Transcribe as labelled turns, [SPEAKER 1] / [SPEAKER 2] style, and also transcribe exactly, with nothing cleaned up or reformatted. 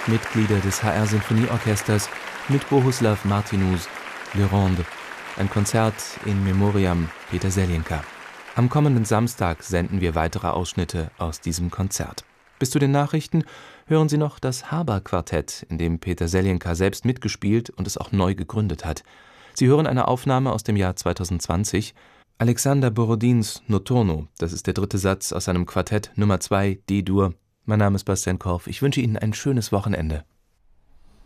[SPEAKER 1] Mitglieder des H R-Sinfonieorchesters mit Bohuslav Martinus, Le Ronde, ein Konzert in Memoriam Peter Seljenka. Am kommenden Samstag senden wir weitere Ausschnitte aus diesem Konzert. Bis zu den Nachrichten hören Sie noch das Haber-Quartett, in dem Peter Seljenka selbst mitgespielt und es auch neu gegründet hat. Sie hören eine Aufnahme aus dem Jahr zweitausendzwanzig. Alexander Borodins Noturno, das ist der dritte Satz aus seinem Quartett Nummer zwei D-Dur. Mein Name ist Bastian Korff. Ich wünsche Ihnen ein schönes Wochenende.